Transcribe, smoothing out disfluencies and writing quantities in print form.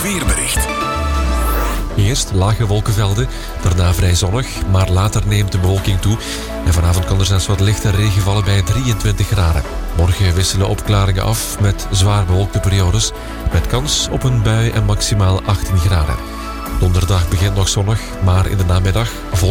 Weerbericht. Eerst lage wolkenvelden, daarna vrij zonnig, maar later neemt de bewolking toe. En vanavond kan er zelfs wat lichte regen vallen bij 23 graden. Morgen wisselen opklaringen af met zwaar bewolkte periodes, met kans op een bui en maximaal 18 graden. Donderdag begint nog zonnig, maar in de namiddag volgt